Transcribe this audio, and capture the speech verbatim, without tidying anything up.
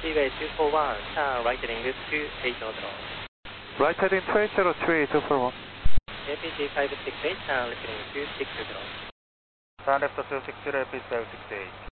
Seaway two four one, turn right heading two eight zero. Right heading two eight zero, two eight zero four one. A P C five six eight, turn left heading two six zero. Turn left two six zero, A P C five six eight.